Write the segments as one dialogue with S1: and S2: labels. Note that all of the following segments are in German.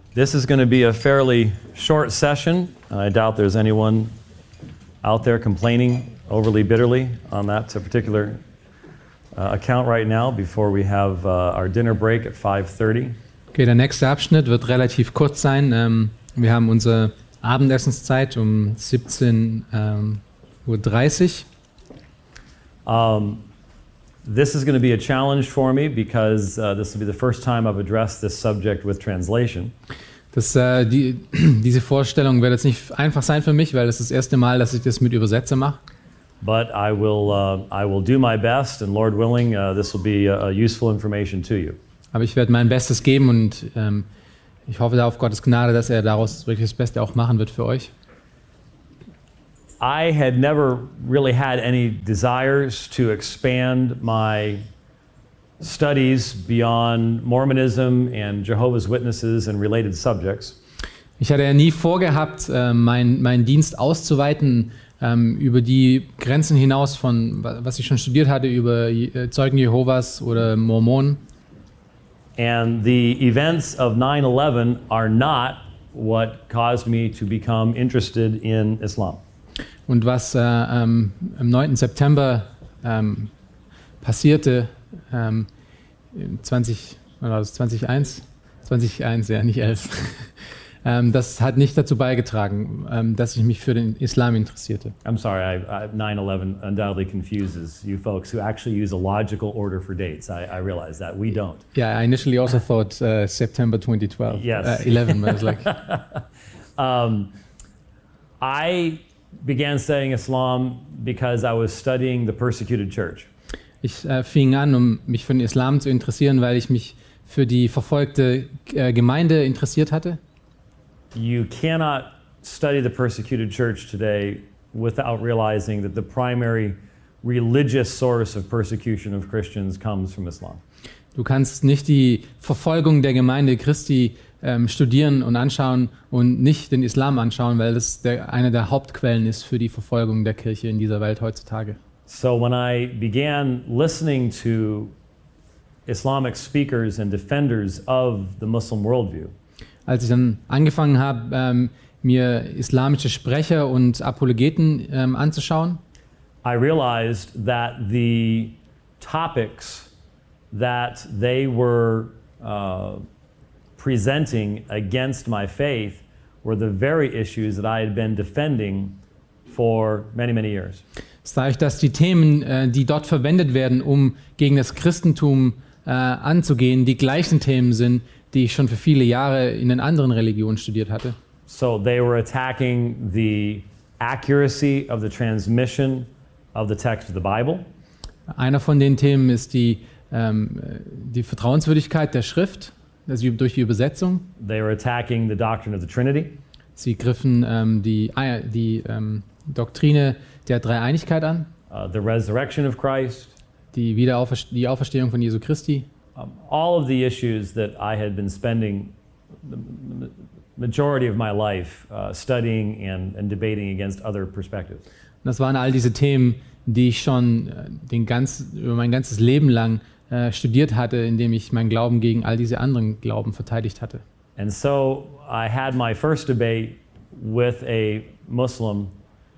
S1: This is going to be a fairly short session. I doubt there's anyone out there complaining overly bitterly on that particular account right now before we have our dinner break at 5:30.
S2: Okay, der nächste Abschnitt wird relativ kurz sein. Wir haben unsere Abendessenszeit um 17:30 Uhr.
S1: This is going to be a challenge for me because this will be the first time I've addressed this subject with translation.
S2: Diese Vorstellung wird jetzt nicht einfach sein für mich, weil das ist das erste Mal, dass ich das mit Übersetzer mache.
S1: But I will do my best, and Lord willing, this will be useful information to you.
S2: Aber ich werde mein Bestes geben und ich hoffe da auf Gottes Gnade, dass er daraus wirklich das Beste auch machen wird für euch.
S1: I had never really had any desires to expand my studies beyond Mormonism and Jehovah's Witnesses and related subjects.
S2: Ich hatte ja nie vorgehabt, meinen Dienst auszuweiten über die Grenzen hinaus von, was ich schon studiert hatte, über Zeugen Jehovas oder Mormonen.
S1: And the events of 9/11 are not what caused me to become interested in Islam.
S2: Und was am 9. September passierte, 2001, ja, nicht 11, das hat nicht dazu beigetragen, dass ich mich für den Islam interessierte.
S1: I'm sorry, 9/11 undoubtedly confuses you folks who actually use a logical order for dates. I realize that. We don't.
S2: Yeah, I initially also thought September 2012.
S1: Yes.
S2: 11, but I was like...
S1: I began studying Islam because I was studying the persecuted church.
S2: Ich fing an, mich für den Islam zu interessieren, weil ich mich für die verfolgte Gemeinde interessiert hatte.
S1: You cannot study the persecuted church today without realizing that the primary religious source of persecution of Christians comes from Islam.
S2: Du kannst nicht die Verfolgung der Gemeinde Christi studieren und anschauen und nicht den Islam anschauen, weil das eine der Hauptquellen ist für die Verfolgung der Kirche in dieser Welt heutzutage.
S1: So when I began listening to Islamic speakers and defenders of the Muslim worldview,
S2: als ich dann angefangen habe, mir islamische Sprecher und Apologeten anzuschauen,
S1: I realized that the topics that they were presenting against my faith were the very issues that I had been defending for many, many years.
S2: sah ich, dass die Themen, die dort verwendet werden, um gegen das Christentum anzugehen, die gleichen Themen sind, die ich schon für viele Jahre in den anderen Religionen studiert hatte.
S1: So they were attacking the accuracy of the transmission of the text of the Bible.
S2: Einer von den Themen ist die Vertrauenswürdigkeit der Schrift, also durch die Übersetzung.
S1: They were attacking the doctrine of the Trinity.
S2: Sie griffen die Doktrine der Dreieinigkeit an.
S1: The resurrection of Christ.
S2: Die Auferstehung von Jesu Christi.
S1: All of the issues that I had been spending the majority of my life studying and debating against other perspectives.
S2: Das waren all diese Themen, die ich schon über mein ganzes Leben lang studiert hatte, indem ich meinen Glauben gegen all diese anderen Glauben verteidigt hatte.
S1: And so I had my first debate with a Muslim,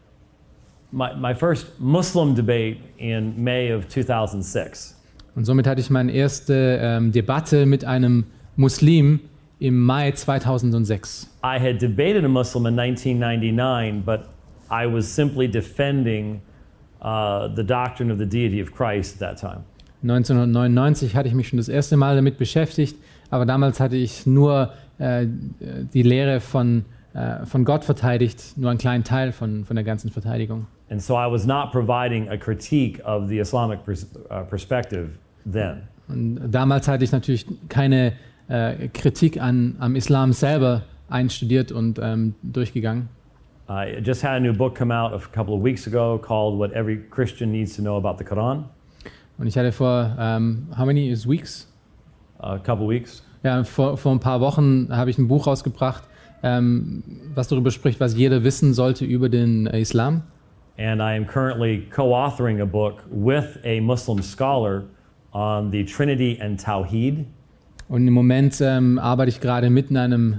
S1: my first Muslim debate in May of 2006.
S2: Und somit hatte ich meine erste Debatte mit einem Muslim im Mai 2006.
S1: I had debated a Muslim in 1999, but I was simply defending the doctrine of the deity of Christ at that time.
S2: 1999 hatte ich mich schon das erste Mal damit beschäftigt, aber damals hatte ich nur die Lehre von Gott verteidigt, nur einen kleinen Teil von der ganzen Verteidigung.
S1: And so I was not providing a critique of the Islamic perspective then.
S2: Und damals hatte ich natürlich keine Kritik am Islam selber einstudiert und durchgegangen.
S1: I just had a new book come out a couple of weeks ago called What Every Christian Needs to Know About the Quran.
S2: Und ich hatte vor, how many weeks?
S1: A couple weeks.
S2: Ja, vor ein paar Wochen habe ich ein Buch rausgebracht, was darüber spricht, was jeder wissen sollte über den Islam.
S1: And I am currently co-authoring a book with a Muslim scholar on the Trinity and Tawhid.
S2: Und im Moment arbeite ich gerade mit einem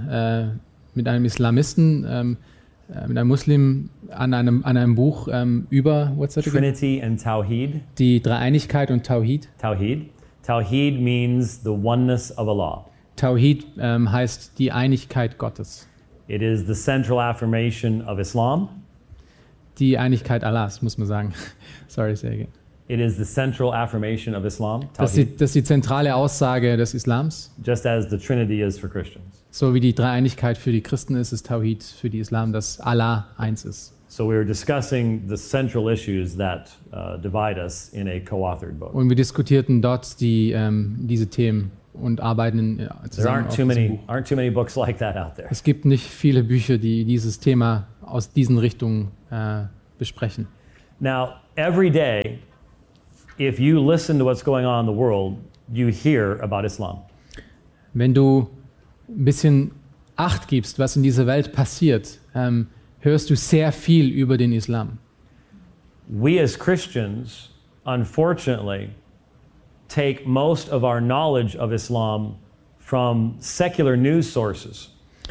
S2: Islamisten, mit einem Muslim an einem Buch über what's that again?
S1: Trinity and Tawheed.
S2: Die Dreieinigkeit und Tawhid.
S1: Tawheed. Tawheed means the oneness of Allah.
S2: Tawhid heißt die Einigkeit Gottes.
S1: It is the central affirmation of Islam.
S2: Die Einigkeit Allahs, muss man sagen. Sorry, say again.
S1: It is the central affirmation of Islam.
S2: Das
S1: Tawheed.
S2: ist die zentrale Aussage des Islams.
S1: Just as the Trinity is for Christians.
S2: So wie die Dreieinigkeit für die Christen ist, ist Tawhid für die Islam, dass Allah eins ist.
S1: So we were discussing the central issues that divide us in a co-authored book.
S2: Und wir diskutierten dort diese Themen und arbeiten
S1: There
S2: zusammen auf diesem Buch.
S1: aren't too many books like that out there.
S2: Es gibt nicht viele Bücher, die dieses Thema aus diesen Richtungen besprechen.
S1: Now, every day, if you listen to what's going on in the world, you hear about Islam.
S2: Wenn du ein bisschen Acht gibst, was in dieser Welt passiert, hörst du sehr viel über den Islam.
S1: We as Christians, unfortunately, take most of our knowledge of Islam from secular news sources.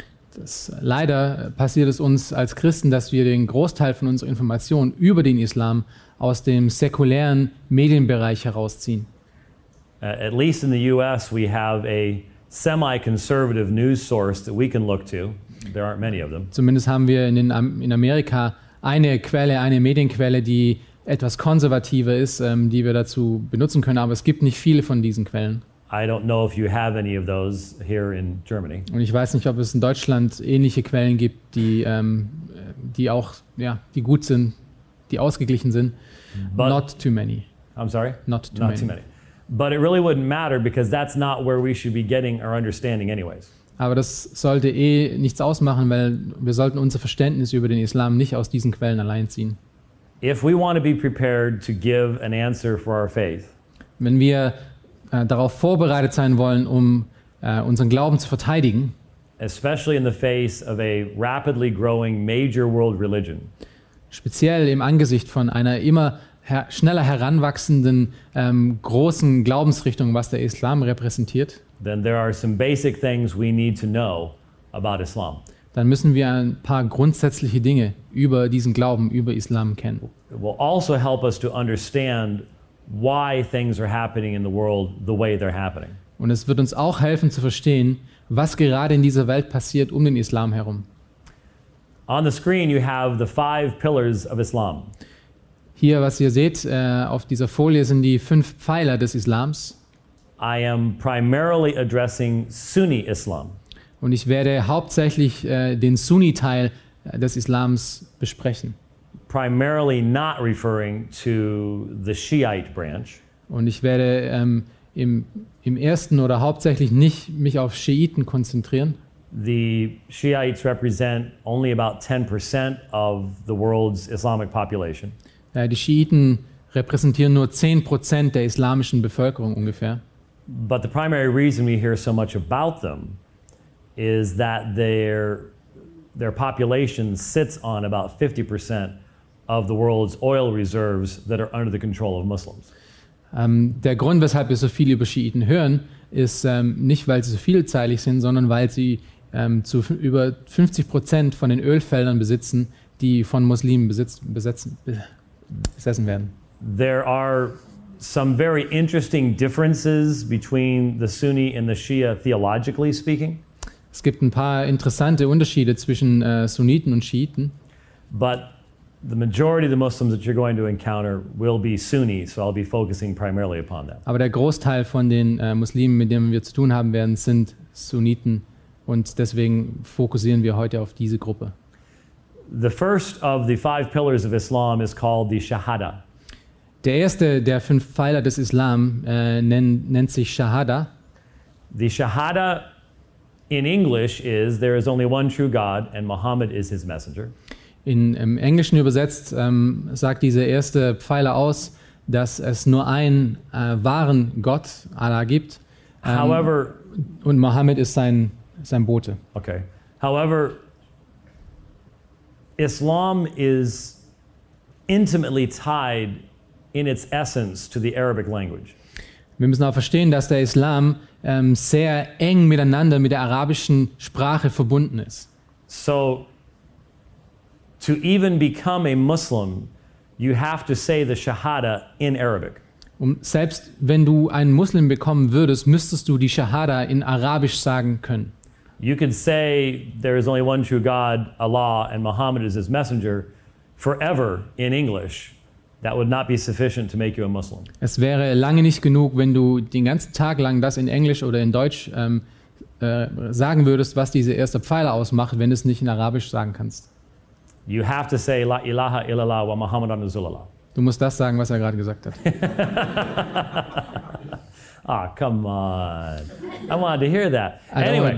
S2: Leider passiert es uns als Christen, dass wir den Großteil von unserer Information über den Islam aus dem säkulären Medienbereich herausziehen.
S1: At least in the US, we have a semi-conservative news source that we can look to. There aren't many of them.
S2: Zumindest haben wir in Amerika eine Medienquelle, die etwas konservativer ist, die wir dazu benutzen können, aber es gibt nicht viele von diesen Quellen.
S1: I don't know if you have any of those here in Germany.
S2: Und ich weiß nicht, ob es in Deutschland ähnliche Quellen gibt, die auch, die gut sind, die ausgeglichen sind. Not too many.
S1: I'm sorry?
S2: Not too many.
S1: But it really wouldn't matter because that's not where we should be getting our understanding anyways.
S2: Aber das sollte nichts ausmachen, weil wir sollten unser Verständnis über den Islam nicht aus diesen Quellen allein ziehen.
S1: If we want to be prepared to give an answer for our faith,
S2: wenn wir darauf vorbereitet sein wollen, um unseren Glauben zu verteidigen,
S1: especially in the face of a rapidly growing major world religion,
S2: speziell im Angesicht von einer immer schneller heranwachsenden großen Glaubensrichtung, was der Islam repräsentiert,
S1: then there are some basic things we need to know about Islam.
S2: Dann müssen wir ein paar grundsätzliche Dinge über diesen Glauben, über Islam kennen.
S1: It will also help us to understand why things are happening in the world the way they're happening.
S2: Und es wird uns auch helfen zu verstehen, was gerade in dieser Welt passiert um den Islam herum.
S1: On the screen you have the 5 pillars of Islam.
S2: Hier, was ihr seht, auf dieser Folie sind die 5 Pfeiler des Islams.
S1: I am primarily addressing Sunni Islam.
S2: Und ich werde hauptsächlich den Sunni-Teil des Islams besprechen.
S1: Primarily not referring to the Shiite branch.
S2: Und ich werde im ersten oder hauptsächlich nicht mich auf Schiiten konzentrieren.
S1: The Shiites represent only about 10% of the world's Islamic population.
S2: Die Schiiten repräsentieren nur 10% der islamischen Bevölkerung ungefähr.
S1: But the primary reason we hear so much about them is that their population sits on about 50% of the world's oil reserves that are under the control of Muslims.
S2: Der Grund, weshalb wir so viel über Schiiten hören, ist nicht, weil sie so vielzeilig sind, sondern weil sie zu über 50% von den Ölfeldern besitzen, die von Muslimen besessen werden.
S1: There are some very interesting differences between the Sunni and the Shia theologically speaking.
S2: Es gibt ein paar interessante Unterschiede zwischen Sunniten und Schiiten.
S1: But the majority of the Muslims that you're going to encounter will be Sunni, so I'll be focusing primarily upon them.
S2: Aber der Großteil von den Muslimen, mit denen wir zu tun haben werden, sind Sunniten und deswegen fokussieren wir heute auf diese Gruppe.
S1: The first of the 5 pillars of Islam is called the Shahada.
S2: Der erste der 5 Pfeiler des Islam nennt sich Shahada.
S1: The Shahada in English is there is only one true God and Muhammad is his messenger.
S2: Im Englischen übersetzt sagt dieser erste Pfeiler aus, dass es nur einen wahren Gott, Allah, gibt.
S1: However,
S2: und Mohammed ist sein Bote.
S1: Okay. However, Islam is intimately tied in its essence to the Arabic language.
S2: Wir müssen auch verstehen, dass der Islam sehr eng miteinander mit der arabischen Sprache verbunden ist.
S1: So, to even become a Muslim, you have to say the Shahada in Arabic.
S2: Selbst wenn du einen Muslim bekommen würdest, müsstest du die Shahada in Arabisch sagen können.
S1: You could say there is only one true God, Allah, and Muhammad is his messenger forever in English. That would not be sufficient to make you a Muslim.
S2: Es wäre lange nicht genug, wenn du den ganzen Tag lang das in Englisch oder in Deutsch sagen würdest, was diese erste Pfeiler ausmacht, wenn du es nicht in Arabisch sagen kannst.
S1: You have to say La ilaha illallah wa Muhammadan Rasulullah.
S2: Du musst das sagen, was er gerade gesagt hat.
S1: Come on. I wanted to hear that.
S2: I don't
S1: Anyway,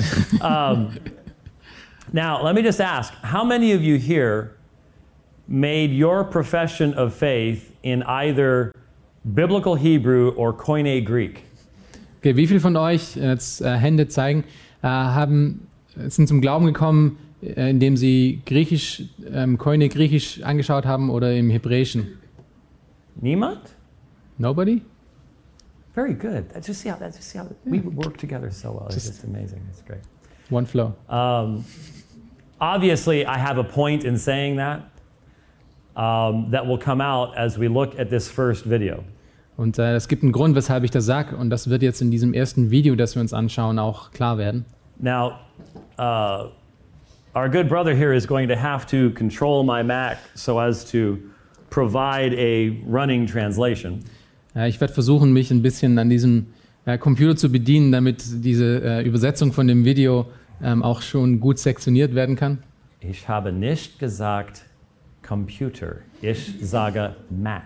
S1: now let me just ask, how many of you here made your profession of faith in either biblical Hebrew or Koine Greek?
S2: Okay, wie viele von euch, jetzt Hände zeigen, sind zum Glauben gekommen, indem sie Griechisch, Koine Griechisch angeschaut haben oder im Hebräischen?
S1: Niemand?
S2: Nobody?
S1: Very good. Just see how we work together so well. It's just amazing. It's great.
S2: One flow.
S1: Obviously, I have a point in saying that that will come out as we look at this first video.
S2: Und es gibt einen Grund, weshalb ich das sage, und das wird jetzt in diesem ersten Video, das wir uns anschauen, auch klar werden.
S1: Now, our good brother here is going to have to control my Mac so as to provide a running translation.
S2: Ich werde versuchen, mich ein bisschen an diesem Computer zu bedienen, damit diese Übersetzung von dem Video auch schon gut sektioniert werden kann.
S1: Ich habe nicht gesagt Computer. Ich sage Mac.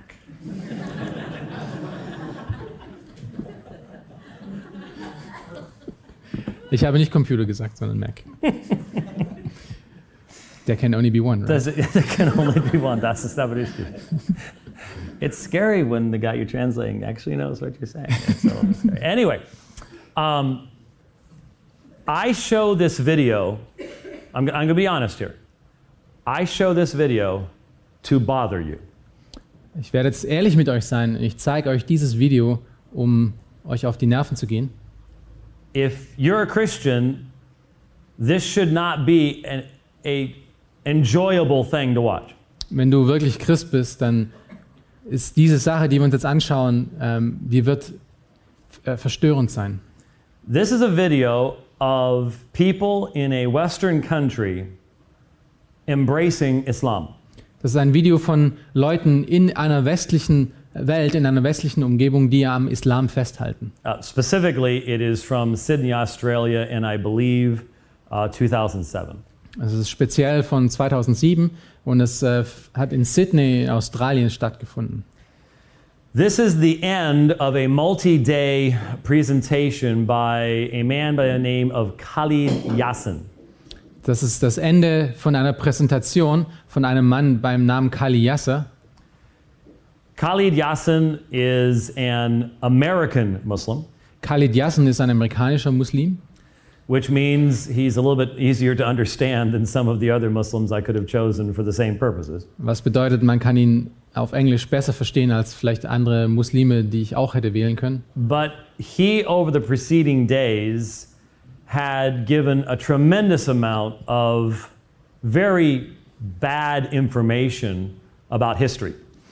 S2: Ich habe nicht Computer gesagt, sondern Mac. There can only be one, right?
S1: There can only be one. Das ist aber richtig. It's scary when the guy you're translating actually knows what you're saying. It's so scary. Anyway, I show this video. I'm going to be honest here. I show this video to bother you.
S2: Ich werde jetzt ehrlich mit euch sein. Ich zeige euch dieses Video, um euch auf die Nerven zu gehen.
S1: If you're a Christian, this should not be a enjoyable thing to watch.
S2: Wenn du wirklich Christ bist, dann ist diese Sache, die wir uns jetzt anschauen, die wird verstörend sein.
S1: This is a video of people in a Western country embracing Islam.
S2: Das ist ein Video von Leuten in einer westlichen Welt, in einer westlichen Umgebung, die am Islam festhalten.
S1: Specifically, it is from Sydney, Australia, and I believe 2007.
S2: Also es ist speziell von 2007 und es hat in Sydney, Australien stattgefunden.
S1: This is the end of a multi-day presentation by a man by the name of Khalid Yassin.
S2: Das ist das Ende von einer Präsentation von einem Mann beim Namen Khalid Yassin.
S1: Khalid Yassin is an American Muslim.
S2: Khalid Yassin ist ein amerikanischer Muslim.
S1: Which means he's a little bit easier to understand than some of the other Muslims I could have chosen for the same purposes.
S2: Was bedeutet, man kann ihn auf Englisch besser verstehen als vielleicht andere Muslime, die ich auch hätte wählen können.
S1: But he, over the preceding days, had given a tremendous amount of very bad information about history.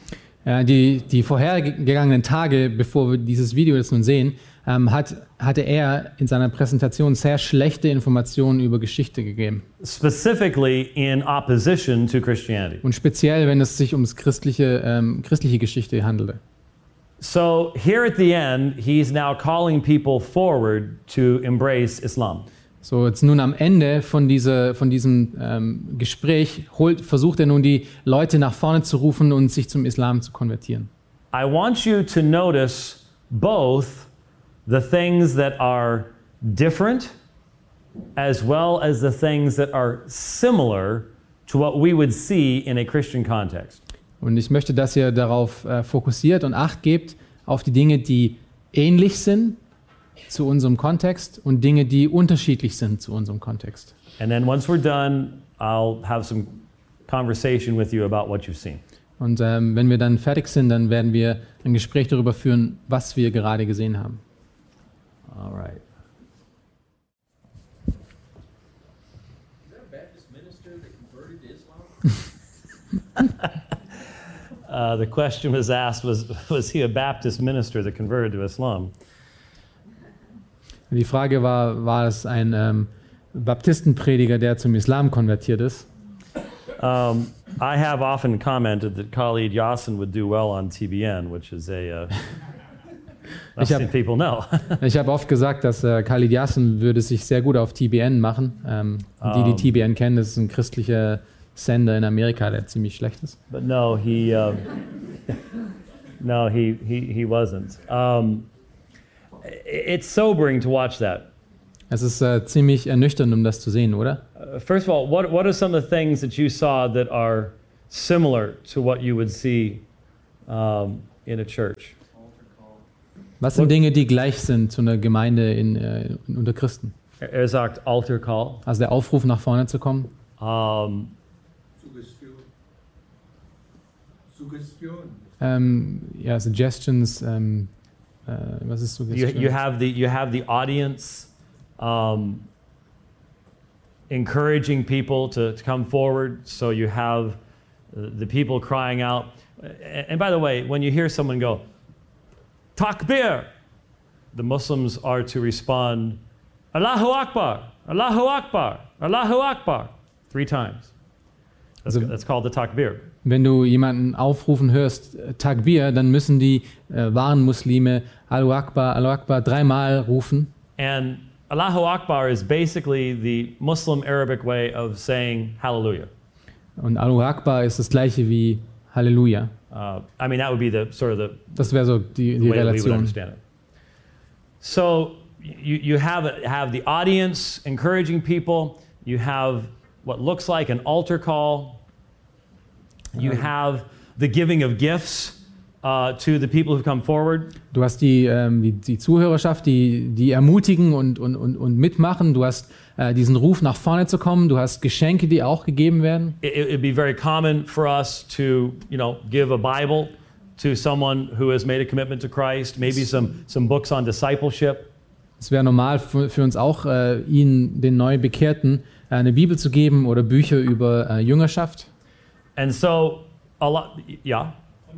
S2: Die vorhergegangenen Tage, bevor wir dieses Video jetzt nun sehen, hatte er in seiner Präsentation sehr schlechte Informationen über Geschichte gegeben.
S1: Specifically in opposition to Christianity.
S2: Und speziell, wenn es sich um christliche Geschichte handelte.
S1: So here at the end, he's now calling people forward to embrace Islam.
S2: So jetzt nun am Ende von diesem Gespräch versucht er nun die Leute nach vorne zu rufen und sich zum Islam zu konvertieren.
S1: I want you to notice both the things that are different as well as the things that are similar to what we would see in a Christian context.
S2: Und ich möchte, dass ihr darauf fokussiert und Acht gebt auf die Dinge, die ähnlich sind zu unserem Kontext und Dinge, die unterschiedlich sind zu unserem Kontext.
S1: And then once we're done, I'll have some conversation with you about what you've seen.
S2: Und wenn wir dann fertig sind, dann werden wir ein Gespräch darüber führen, was wir gerade gesehen haben.
S1: All right.
S3: a Baptist minister that converted to Islam?
S1: The question was asked, was he a Baptist minister that converted to Islam?
S2: Die Frage war es ein Baptistenprediger, der zum Islam konvertiert ist?
S1: I have often commented that Khalid Yassin would do well on TBN, which is most people know.
S2: Ich habe oft gesagt, dass Khalid Yassin würde sich sehr gut auf TBN machen. Die TBN kennen, das ist ein christlicher Sender in Amerika, der ziemlich schlecht ist.
S1: But no, he wasn't. It's sobering to watch that.
S2: Es ist ziemlich ernüchternd, um das zu sehen, oder?
S1: First of all, what are some of the things that you saw that are similar to what you would see in a church?
S2: Was sind Dinge, die gleich sind zu einer Gemeinde unter Christen?
S1: Er sagt Altar Call.
S2: Also der Aufruf, nach vorne zu kommen.
S3: Suggestion.
S2: Ja, Suggestions. Was ist Suggestion?
S1: You have the audience encouraging people to come forward. So you have the people crying out. And by the way, when you hear someone go, Takbir, the Muslims are to respond, Allahu Akbar, Allahu Akbar, Allahu Akbar, 3 times. That's called the Takbir.
S2: Wenn du jemanden aufrufen hörst, Takbir, dann müssen die wahren Muslime Allahu Akbar 3-mal rufen.
S1: And Allahu Akbar is basically the Muslim Arabic way of saying Hallelujah.
S2: Und Allahu Akbar ist das gleiche wie Halleluja.
S1: I mean, that would be
S2: das wäre so die
S1: way that we would
S2: Relation.
S1: understand it. So you have the audience encouraging people. You have what looks like an altar call. You have the giving of gifts to the people who come forward.
S2: Du hast die Zuhörerschaft, die ermutigen und mitmachen. Du hast diesen Ruf, nach vorne zu kommen. Du hast Geschenke, die auch gegeben werden.
S1: It'd be very common for us to, give a Bible to someone who has made a commitment to Christ. Maybe some books on discipleship.
S2: Es wäre normal für uns auch, ihnen, den Neubekehrten, eine Bibel zu geben oder Bücher über Jüngerschaft.
S1: And so a lot, yeah.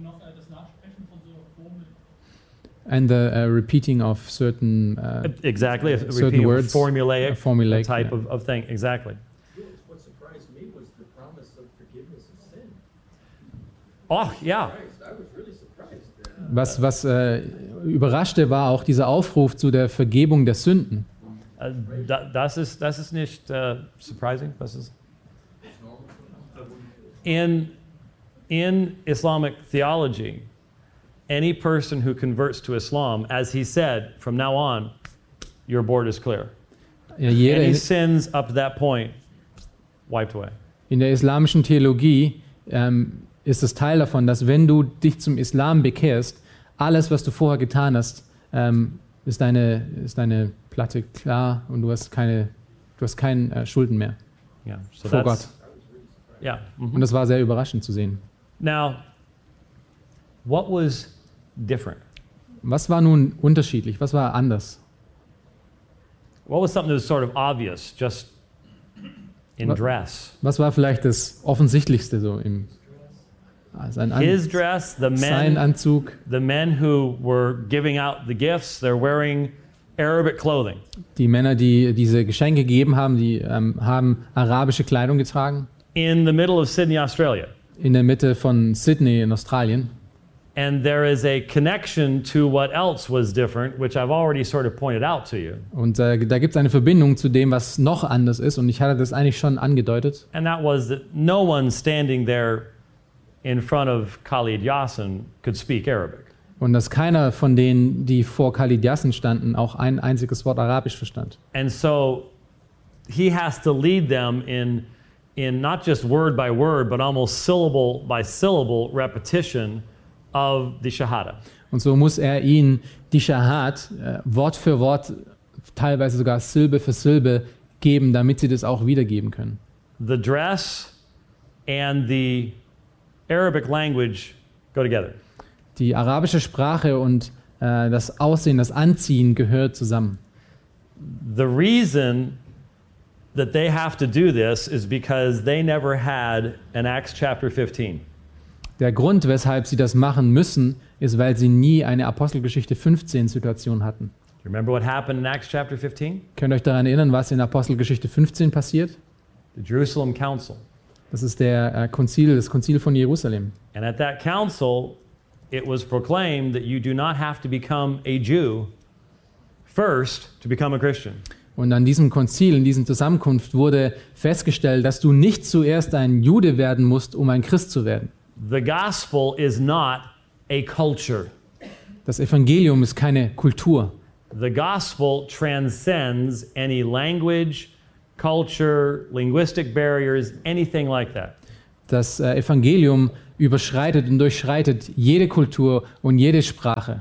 S2: And the repeating of certain
S1: exactly,
S2: certain words,
S1: formulaic type of thing. Exactly.
S3: What surprised me was the promise of forgiveness of sin.
S1: Oh, yeah.
S3: I was really surprised.
S2: Was überraschte, war auch dieser Aufruf zu der Vergebung der Sünden.
S1: Das ist nicht surprising. Das ist in Islamic theology. Any person who converts to Islam, as he said, from now on, your board is clear.
S2: Ja,
S1: Any sins up to that point, wiped away.
S2: In der islamischen Theologie ist es Teil davon, dass wenn du dich zum Islam bekehrst, alles, was du vorher getan hast, ist deine Platte klar und du hast keine Schulden mehr
S1: Yeah, so
S2: vor Gott.
S1: Yeah.
S2: Und das war sehr überraschend zu sehen.
S1: Now, what was different?
S2: Was war nun unterschiedlich? Was war anders?
S1: What was something that was sort of obvious, just in dress?
S2: Was war vielleicht das Offensichtlichste so
S1: His dress,
S2: sein Anzug.
S1: The men who were giving out the gifts, they're wearing Arabic clothing.
S2: Die Männer, die diese Geschenke gegeben haben, die haben arabische Kleidung getragen.
S1: In the middle of Sydney, Australia.
S2: In der Mitte von Sydney in Australien.
S1: And there is a connection to what else was different, which I've already sort of pointed out to you.
S2: Und da gibt es eine Verbindung zu dem, was noch anders ist. Und ich hatte das eigentlich schon angedeutet.
S1: And that was that no one standing there in front of Khalid Yassin could speak Arabic.
S2: Und dass keiner von denen, die vor Khalid Yassin standen, auch ein einziges Wort Arabisch verstand.
S1: And so he has to lead them in not just word by word, but almost syllable by syllable repetition of the Shahada.
S2: Und so muss er ihnen die Shahad Wort für Wort, teilweise sogar Silbe für Silbe geben, damit sie das auch wiedergeben können.
S1: The dress and the Arabic language go together.
S2: Die arabische Sprache und das Aussehen, das Anziehen gehört zusammen.
S1: The reason that they have to do this is because they never had an Acts chapter 15.
S2: Der Grund, weshalb sie das machen müssen, ist, weil sie nie eine Apostelgeschichte 15 Situation hatten.
S1: You remember what happened in Acts chapter 15?
S2: Könnt ihr euch daran erinnern, was in Apostelgeschichte 15 passiert?
S1: The Jerusalem Council.
S2: Das ist das Konzil von Jerusalem.
S1: And at that council, it was proclaimed that you do not have to become a Jew first to become a Christian.
S2: Und an diesem Konzil, in dieser Zusammenkunft wurde festgestellt, dass du nicht zuerst ein Jude werden musst, um ein Christ zu werden.
S1: The gospel is not a culture.
S2: Das Evangelium ist keine Kultur.
S1: The gospel transcends any language, culture, linguistic barriers, anything like that.
S2: Das Evangelium überschreitet und durchschreitet jede Kultur und jede Sprache.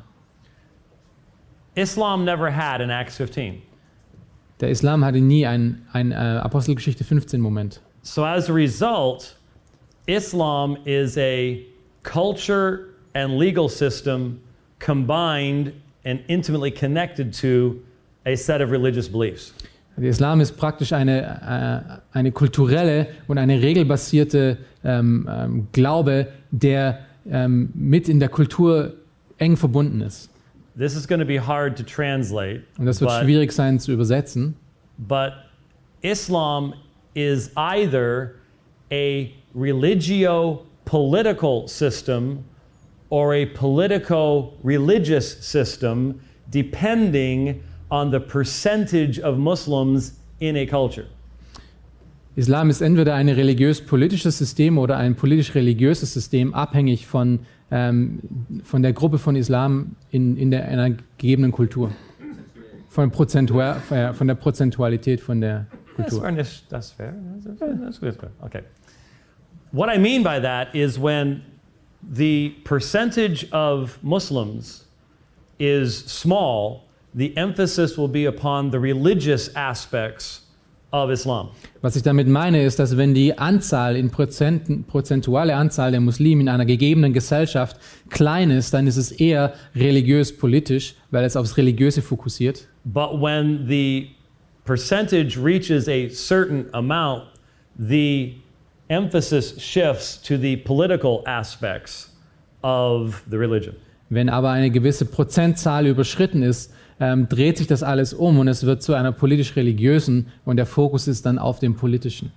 S1: Islam never had an Acts 15.
S2: Der Islam hatte nie ein Apostelgeschichte 15 Moment.
S1: So as a result, Islam is a culture and legal system combined and intimately connected to a set of religious beliefs.
S2: Der Islam ist praktisch eine kulturelle und eine regelbasierte Glaube, der mit in der Kultur eng verbunden ist.
S1: This is going to be hard to translate.
S2: Und das wird schwierig sein zu übersetzen.
S1: But Islam is either a religio-political system or a politico-religious system, depending on the percentage of Muslims in a culture.
S2: Islam ist entweder ein religiös-politisches System oder ein politisch-religiöses System, abhängig von der Gruppe von Islam in einer gegebenen Kultur. Von der Prozentualität von der Kultur.
S1: That's fair. That's good. Okay. What I mean by that is when the percentage of Muslims is small, the emphasis will be upon the religious aspects of Islam.
S2: Was ich damit meine, ist, dass wenn die Anzahl prozentuale Anzahl der Muslime in einer gegebenen Gesellschaft klein ist, dann ist es eher religiös-politisch, weil es aufs Religiöse fokussiert.
S1: But when the percentage reaches a certain amount, the emphasis shifts to the political aspects of the religion.
S2: Wenn aber eine gewisse Prozentzahl überschritten ist, dreht sich das alles um und es wird zu einer politisch-religiösen und der Fokus ist dann auf dem Politischen.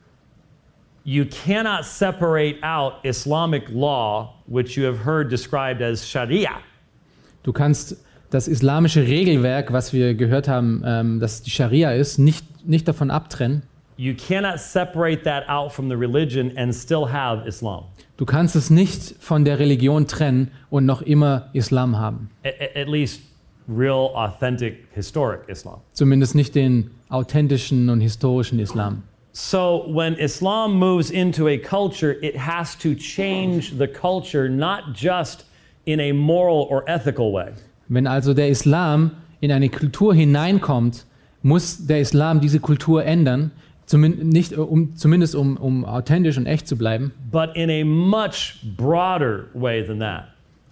S1: You cannot separate out Islamic law, which you have heard described as Sharia.
S2: Du kannst das islamische Regelwerk, was wir gehört haben, dass die Scharia ist, nicht davon abtrennen.
S1: You cannot separate that out from the religion and still have Islam.
S2: Du kannst es nicht von der Religion trennen und noch immer Islam haben.
S1: At least real, authentic, historic Islam.
S2: Zumindest nicht den authentischen und historischen Islam.
S1: So when Islam moves into a culture, it has to change the culture not just in a moral or ethical way.
S2: Wenn also der Islam in eine Kultur hineinkommt, muss der Islam diese Kultur ändern, zumindest um authentisch und echt zu bleiben.
S1: But in a much broader way than that.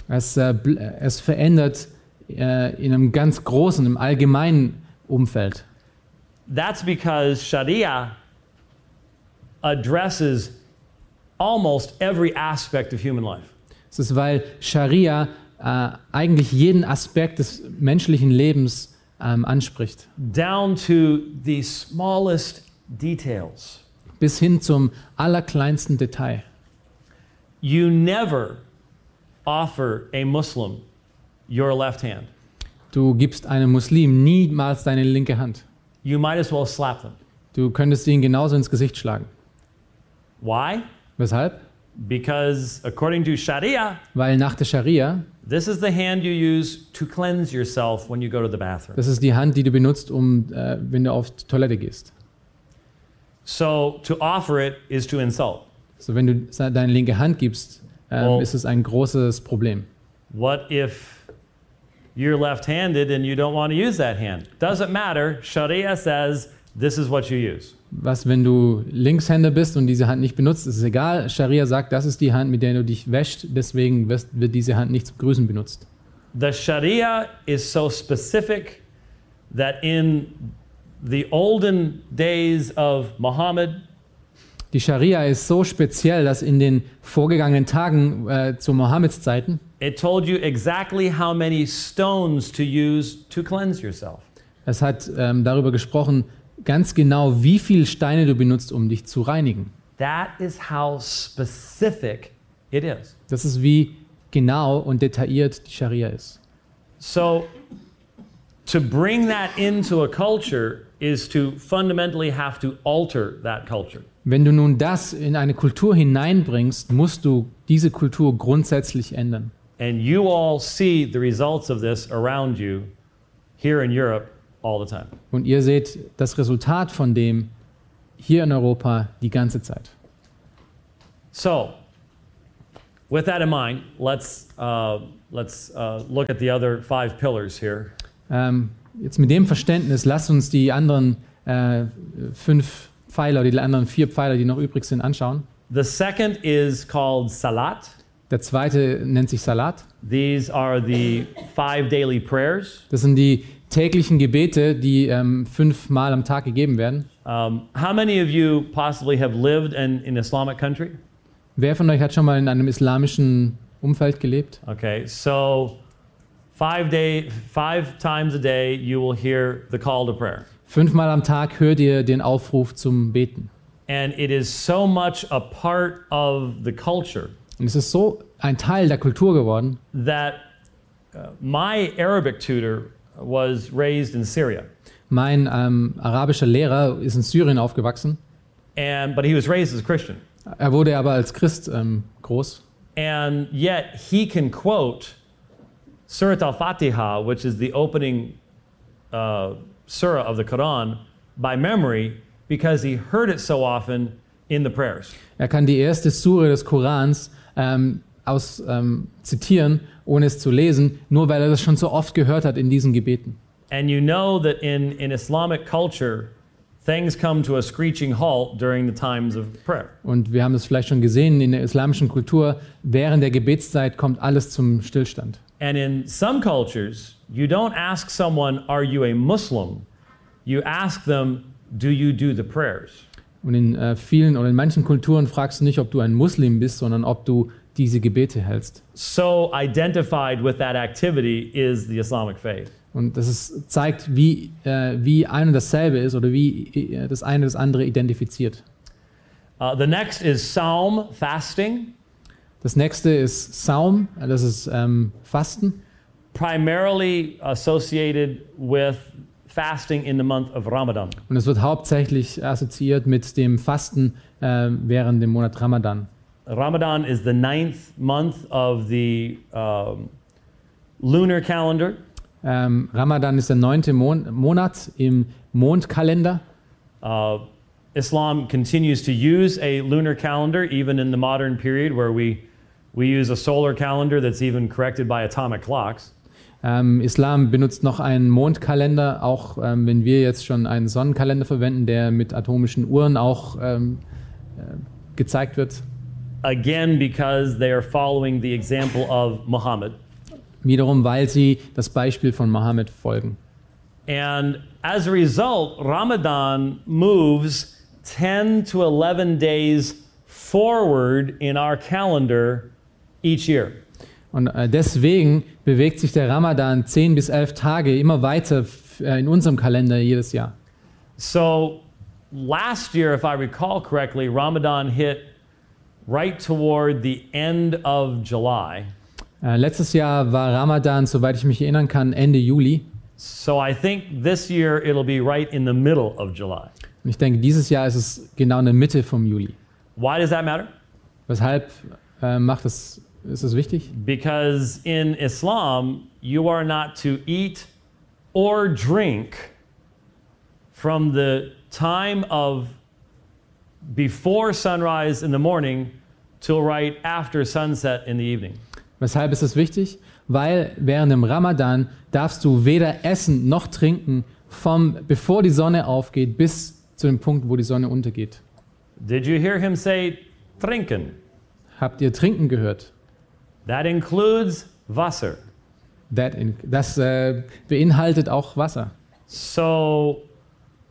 S2: Es verändert in einem ganz großen, im allgemeinen Umfeld.
S1: That's because Sharia addresses almost every aspect of human life.
S2: Es ist, weil Scharia eigentlich jeden Aspekt des menschlichen Lebens anspricht.
S1: Down to the smallest details.
S2: Bis hin zum allerkleinsten Detail.
S1: You never offer a Muslim your left hand.
S2: Du gibst einem Muslim niemals deine linke Hand.
S1: You might as well slap them.
S2: Du könntest ihn genauso ins Gesicht schlagen.
S1: Why?
S2: Weshalb?
S1: Because according to Sharia,
S2: Weil nach der Scharia,
S1: this is the hand you use to cleanse yourself when you go to the bathroom.
S2: das ist die Hand, die du benutzt, wenn du auf die Toilette gehst.
S1: So to offer it is to insult.
S2: So, wenn du deine linke Hand gibst, ist es ein großes Problem.
S1: What if you're left-handed and you don't want to use that hand? Doesn't matter. Sharia says this is what you use.
S2: Was, wenn du Linkshänder bist und diese Hand nicht benutzt, ist es egal. Scharia sagt, das ist die Hand, mit der du dich wäschst, deswegen wird diese Hand nicht zum Grüßen benutzt.
S1: The Sharia is so specific that in the olden days of Muhammad,
S2: Die Scharia ist so speziell, dass in den vorgegangenen Tagen zu Mohammeds Zeiten,
S1: it told you exactly how many stones to use to cleanse yourself.
S2: es hat darüber gesprochen, ganz genau, wie viele Steine du benutzt, um dich zu reinigen.
S1: That is how specific it is.
S2: Das ist, wie genau und detailliert die Scharia ist.
S1: So, to bring that into a culture is to fundamentally have to alter that culture.
S2: Wenn du nun das in eine Kultur hineinbringst, musst du diese Kultur grundsätzlich ändern.
S1: And you all see the results of this around you here in Europe all the time.
S2: Und ihr seht das Resultat von dem hier in Europa die ganze Zeit.
S1: So, with that in mind, let's look at the other 5 pillars here.
S2: Jetzt mit dem Verständnis, lasst uns die anderen 5 Pfeiler, die anderen 4 Pfeiler, die noch übrig sind, anschauen.
S1: The second is called Salat.
S2: Der zweite nennt sich Salat.
S1: These are the 5 daily prayers.
S2: Das sind die täglichen Gebete, die 5 Mal am Tag gegeben werden.
S1: How many of you possibly have lived in an Islamic country?
S2: Wer von euch hat schon mal in einem islamischen Umfeld gelebt?
S1: Okay, so 5 times a day you will hear the call to prayer.
S2: 5 Mal am Tag hört ihr den Aufruf zum Beten.
S1: And it is so much a part of the culture
S2: Und es ist so ein Teil der Kultur geworden,
S1: that my Arabic tutor was raised in Syria.
S2: mein arabischer Lehrer ist in Syrien aufgewachsen.
S1: But he was raised as a Christian.
S2: Er wurde aber als Christ groß.
S1: And yet he can quote Surat al-Fatiha, which is the opening surah of the Quran, by memory because he heard it so often in the prayers.
S2: Er kann die erste Sure des Korans zitieren, ohne es zu lesen, nur weil er das schon so oft gehört hat in diesen Gebeten.
S1: And you know that in Islamic culture, things come to a screeching halt during the times of prayer.
S2: Und wir haben es vielleicht schon gesehen, in der islamischen Kultur, während der Gebetszeit kommt alles zum Stillstand.
S1: And in some cultures, you don't ask someone, are you a Muslim? You ask them, do you do the prayers?
S2: Und in vielen oder in manchen Kulturen fragst du nicht, ob du ein Muslim bist, sondern ob du diese Gebete hältst.
S1: So identified with that activity is the Islamic faith.
S2: Und zeigt, wie ein und dasselbe ist oder wie das eine das andere identifiziert.
S1: The next is Psalm, fasting.
S2: Das nächste ist Saum, das ist Fasten.
S1: Primarily associated with fasting in the month of Ramadan.
S2: Und es wird hauptsächlich assoziiert mit dem Fasten während dem Monat Ramadan.
S1: Ramadan is the 9th month of the lunar calendar.
S2: Ramadan ist der 9. Monat im Mondkalender.
S1: Islam continues to use a lunar calendar even in the modern period where we use a solar calendar that's even corrected by atomic clocks.
S2: Islam benutzt noch einen Mondkalender, auch wenn wir jetzt schon einen Sonnenkalender verwenden, der mit atomischen Uhren auch gezeigt wird.
S1: Again, because they are following the example of Muhammad.
S2: Wiederum, weil sie das Beispiel von Mohammed folgen.
S1: And as a result, Ramadan moves 10 to 11 days forward in our calendar each year.
S2: Und deswegen bewegt sich der Ramadan 10 bis 11 Tage immer weiter in unserem Kalender jedes Jahr.
S1: So last year, if I recall correctly, Ramadan hit right toward the end of July.
S2: Letztes Jahr war Ramadan, soweit ich mich erinnern kann, Ende Juli.
S1: So I think this year it'll be right in the middle of July.
S2: Und ich denke, dieses Jahr ist es genau in der Mitte vom Juli.
S1: Why does that matter?
S2: Weshalb ist es wichtig?
S1: Because in Islam, you are not to eat or drink from the time of before sunrise in the morning till right after sunset in the evening.
S2: Weshalb ist es wichtig? Weil während dem Ramadan darfst du weder essen noch trinken, bevor die Sonne aufgeht bis zu dem Punkt, wo die Sonne untergeht.
S1: Did you hear him say trinken?
S2: Habt ihr trinken gehört?
S1: That includes Wasser.
S2: Das beinhaltet auch Wasser.
S1: So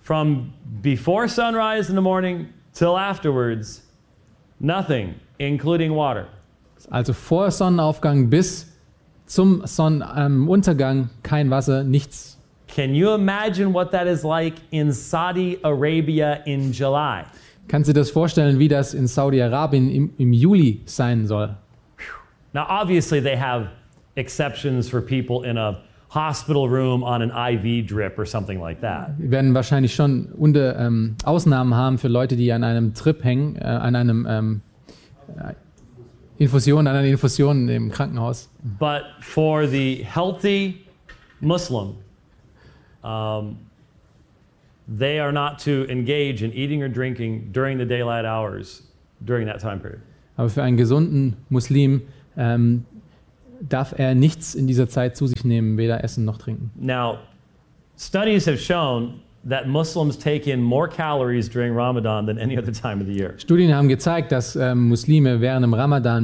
S1: From before sunrise in the morning till afterwards, nothing, including water.
S2: Also vor Sonnenaufgang bis zum Sonnenuntergang kein Wasser, nichts.
S1: Can you imagine what that is like in Saudi Arabia in July?
S2: Kannst du dir das vorstellen, wie das in Saudi-Arabien im Juli sein soll?
S1: Now, obviously, they have exceptions for people in a hospital room on an IV drip or something like that.
S2: Wir werden wahrscheinlich schon Ausnahmen haben für Leute, die an einem Trip hängen, an einer Infusion im Krankenhaus.
S1: But for the healthy Muslim, they are not to engage in eating or drinking during the daylight hours during that time period.
S2: Aber für einen gesunden Muslim darf er nichts in dieser Zeit zu sich nehmen, weder essen noch trinken.
S1: Now, studies have shown that Muslims take in more calories during Ramadan than any other time of the year.
S2: Studien haben gezeigt, dass Muslime während dem Ramadan